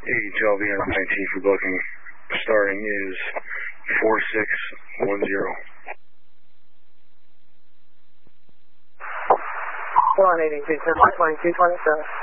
8012 for booking. Starting is 4610. 182, 2227.